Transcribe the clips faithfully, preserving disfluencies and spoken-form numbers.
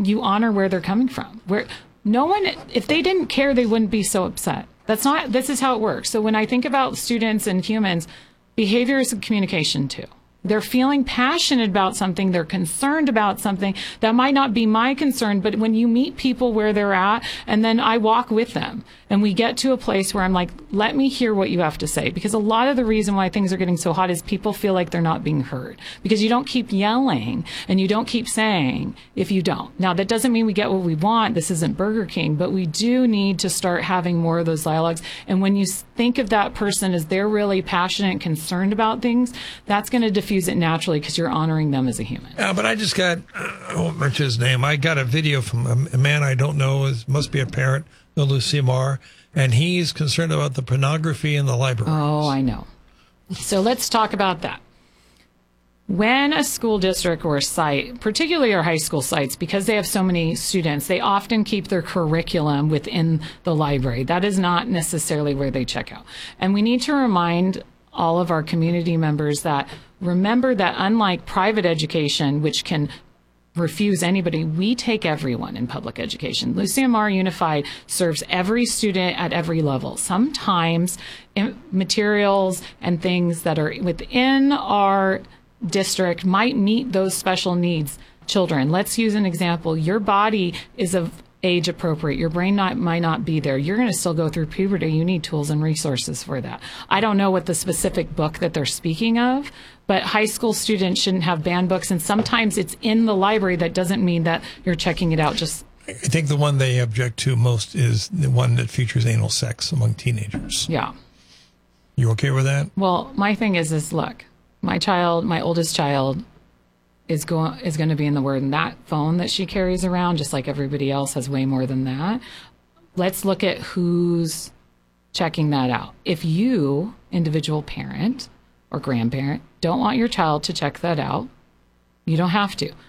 you honor where they're coming from. Where no one, if they didn't care, they wouldn't be so upset. That's not, this is how it works. So when I think about students and humans, behavior is communication too. They're feeling passionate about something. They're concerned about something that might not be my concern. But when you meet people where they're at, and then I walk with them and we get to a place where I'm like, let me hear what you have to say. Because a lot of the reason why things are getting so hot is people feel like they're not being heard, because you don't keep yelling and you don't keep saying if you don't. Now, that doesn't mean we get what we want. This isn't Burger King, but we do need to start having more of those dialogues. And when you think of that person as they're really passionate and concerned about things, that's going to diffuse it naturally because you're honoring them as a human. Yeah, but I just got, I won't mention his name, I got a video from a, a man I don't know, is must be a parent, Lucia Marr, and he's concerned about the pornography in the library. Oh, I know. So let's talk about that. When a school district or a site, particularly our high school sites, because they have so many students, they often keep their curriculum within the library. That is not necessarily where they check out. And we need to remind all of our community members that remember that unlike private education, which can refuse anybody, we take everyone in public education. Lucia Marr Unified serves every student at every level. Sometimes materials and things that are within our district might meet those special needs children. Let's use an example. Your body is of age appropriate. Your brain not, might not be there. You're going to still go through puberty. You need tools and resources for that. I don't know what the specific book that they're speaking of, but high school students shouldn't have banned books. And sometimes it's in the library. That doesn't mean that you're checking it out. Just I think the one they object to most is the one that features anal sex among teenagers. Yeah. You okay with that? Well, my thing is, is look, my child, my oldest child, is going is going to be in the Word, and that phone that she carries around, just like everybody else, has way more than that. Let's look at who's checking that out. If you, individual parent or grandparent, don't want your child to check that out, you don't have to.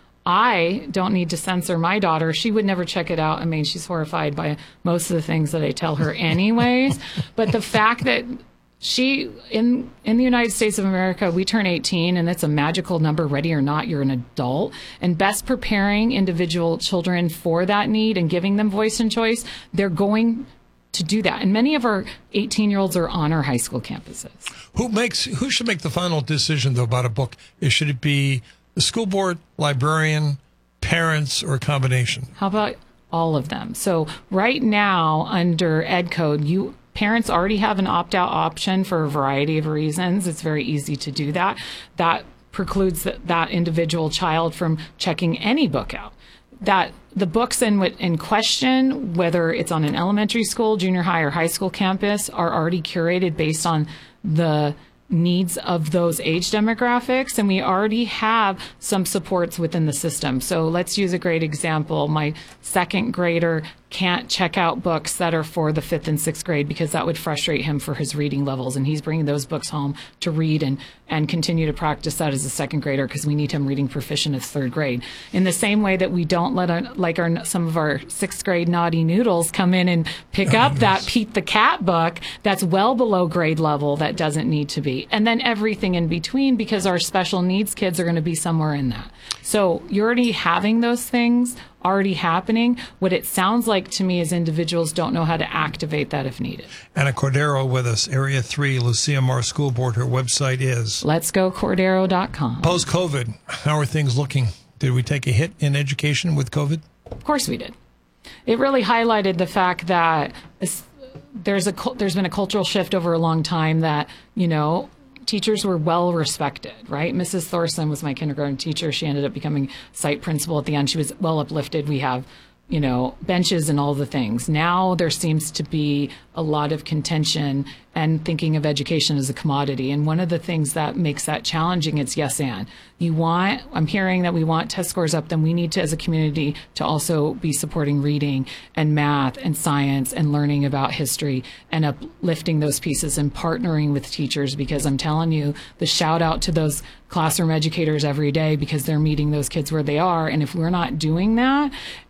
I don't need to censor my daughter. She would never check it out. I mean, she's horrified by most of the things that I tell her anyways. But the fact that She, in, in the United States of America, we turn eighteen, and it's a magical number. Ready or not, you're an adult. And best preparing individual children for that need and giving them voice and choice, they're going to do that. And many of our eighteen-year-olds are on our high school campuses. Who makes? Who should make the final decision, though, about a book? Should it be the school board, librarian, parents, or a combination? How about all of them? So right now, under Ed Code, you... parents already have an opt-out option for a variety of reasons. It's very easy to do that. That precludes that, that individual child from checking any book out. That the books in, in question, whether it's on an elementary school, junior high, or high school campus, are already curated based on the needs of those age demographics, and we already have some supports within the system. So let's use a great example. My second grader can't check out books that are for the fifth and sixth grade because that would frustrate him for his reading levels, and he's bringing those books home to read and and continue to practice that as a second grader because we need him reading proficient as third grade. In the same way that we don't let our, like our some of our sixth grade naughty noodles come in and pick up that Pete the Cat book that's well below grade level that doesn't need to be, and then everything in between, because our special needs kids are going to be somewhere in that. So you're already having those things already happening. What it sounds like to me is individuals don't know how to activate that if needed. Anna Cordero with us, Area three, Lucia Marr School Board. Her website is lets go cordero dot com. Post-COVID, how are things looking? Did we take a hit in education with COVID? Of course we did. It really highlighted the fact that there's a there's been a cultural shift over a long time that, you know, teachers were well respected, right? Missus Thorson was my kindergarten teacher. She ended up becoming site principal at the end. She was well uplifted. We have, you know, benches and all the things. Now there seems to be a lot of contention and thinking of education as a commodity. And one of the things that makes that challenging is yes and. You want, I'm hearing that we want test scores up, then we need to, as a community, to also be supporting reading and math and science and learning about history and uplifting those pieces and partnering with teachers, because I'm telling you, the shout out to those classroom educators every day because they're meeting those kids where they are. And if we're not doing that,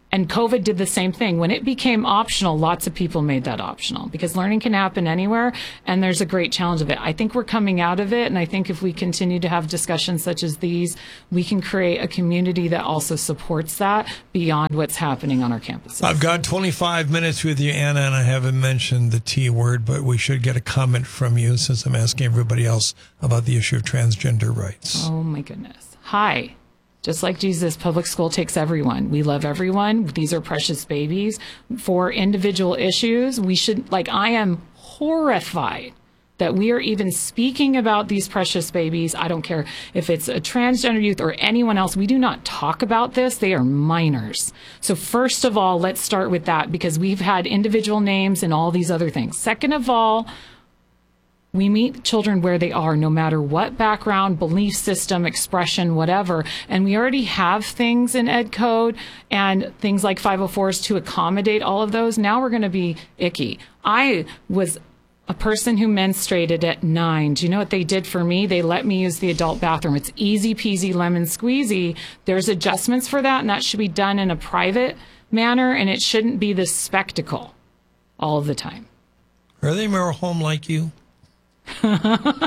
And COVID did the same thing. When it became optional, lots of people made that optional because learning can happen anywhere, and there's a great challenge of it. I think we're coming out of it, and I think if we continue to have discussions such as these, we can create a community that also supports that beyond what's happening on our campuses. I've got twenty-five minutes with you, Anna, and I haven't mentioned the T word, but we should get a comment from you since I'm asking everybody else about the issue of transgender rights. Oh, my goodness. Hi. Just like Jesus, public school takes everyone. We love everyone. These are precious babies. For individual issues, we should, like, I am horrified that we are even speaking about these precious babies. I don't care if it's a transgender youth or anyone else. We do not talk about this. They are minors. So first of all, let's start with that because we've had individual names and all these other things. Second of all, we meet children where they are, no matter what background, belief system, expression, whatever. And we already have things in Ed Code and things like five oh fours to accommodate all of those. Now we're going to be icky. I was a person who menstruated at nine. Do you know what they did for me? They let me use the adult bathroom. It's easy peasy lemon squeezy. There's adjustments for that, and that should be done in a private manner, and it shouldn't be this spectacle all of the time. Are they more home like you? Well,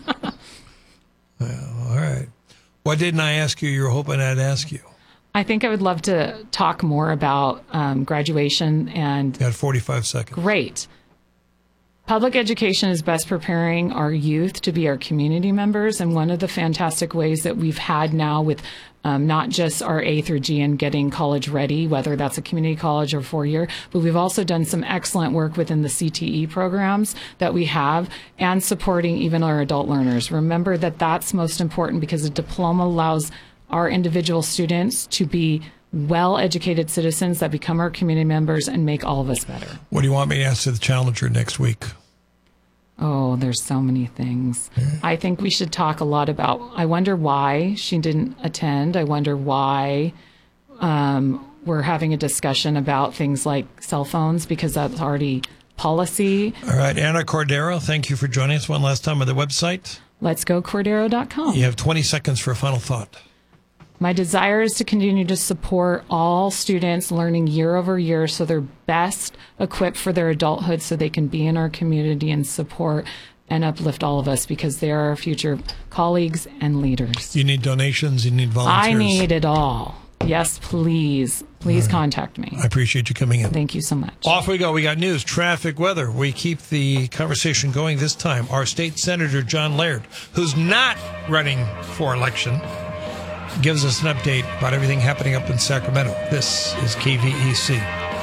all right. What didn't I ask you you're hoping I'd ask you? I think I would love to talk more about um, graduation and... You got forty-five seconds. Great. Public education is best preparing our youth to be our community members, and one of the fantastic ways that we've had now with um, not just our A through G and getting college ready, whether that's a community college or four-year, but we've also done some excellent work within the C T E programs that we have and supporting even our adult learners. Remember that that's most important because a diploma allows our individual students to be well-educated citizens that become our community members and make all of us better. What do you want me to ask to the Challenger next week? Oh, there's so many things. I think we should talk a lot about, I wonder why she didn't attend. I wonder why um, we're having a discussion about things like cell phones because that's already policy. All right, Anna Cordero, thank you for joining us one last time on the website. Let's go Cordero dot com. You have twenty seconds for a final thought. My desire is to continue to support all students learning year over year so they're best equipped for their adulthood so they can be in our community and support and uplift all of us because they are our future colleagues and leaders. You need donations, you need volunteers. I need it all. Yes, please. Please right. contact me. I appreciate you coming in. Thank you so much. Off we go. We got news, traffic, weather. We keep the conversation going this time. Our state senator, John Laird, who's not running for election, gives us an update about everything happening up in Sacramento. This is K V E C.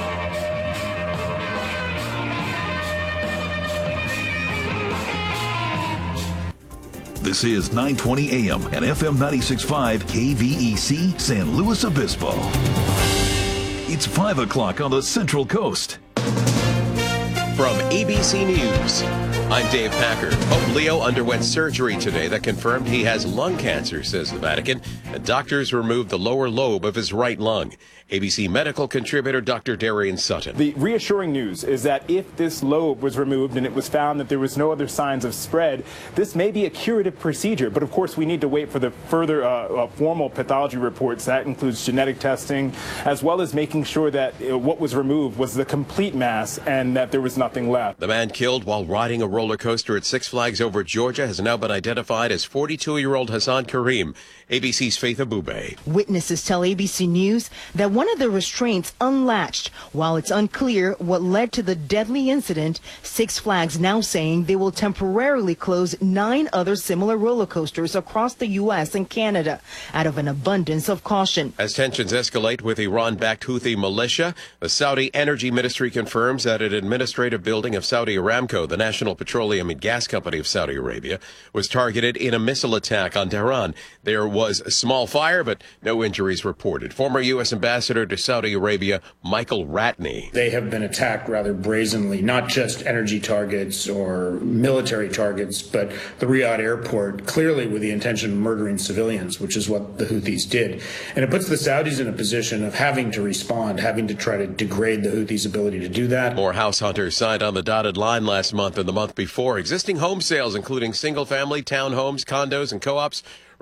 This is nine twenty a m and F M ninety-six point five K V E C San Luis Obispo. It's five o'clock on the Central Coast. From A B C News, I'm Dave Packer. Pope Leo underwent surgery today that confirmed he has lung cancer, says the Vatican, and doctors removed the lower lobe of his right lung. A B C medical contributor Doctor Darian Sutton. The reassuring news is that if this lobe was removed and it was found that there was no other signs of spread, this may be a curative procedure. But of course, we need to wait for the further uh, uh, formal pathology reports. That includes genetic testing, as well as making sure that uh, what was removed was the complete mass and that there was nothing left. The man killed while riding a roller coaster at Six Flags over Georgia has now been identified as forty-two-year-old Hassan Kareem. A B C's Faith Abube. Witnesses tell A B C News that one of the restraints unlatched. While it's unclear what led to the deadly incident, Six Flags now saying they will temporarily close nine other similar roller coasters across the U S and Canada out of an abundance of caution. As tensions escalate with Iran-backed Houthi militia, the Saudi Energy Ministry confirms that an administrative building of Saudi Aramco, the national petroleum and gas company of Saudi Arabia, was targeted in a missile attack on Tehran. There was a small fire, but no injuries reported. Former U S Ambassador to Saudi Arabia, Michael Ratney. They have been attacked rather brazenly, not just energy targets or military targets, but the Riyadh airport, clearly with the intention of murdering civilians, which is what the Houthis did. And it puts the Saudis in a position of having to respond, having to try to degrade the Houthis' ability to do that. More house hunters signed on the dotted line last month and the month before. Existing home sales, including single-family, townhomes, condos, and co-ops,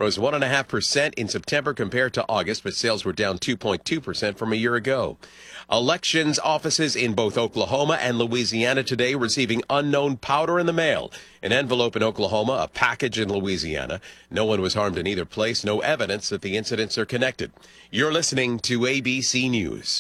rose one point five percent in September compared to August, but sales were down two point two percent from a year ago. Elections offices in both Oklahoma and Louisiana today receiving unknown powder in the mail. An envelope in Oklahoma, a package in Louisiana. No one was harmed in either place. No evidence that the incidents are connected. You're listening to A B C News.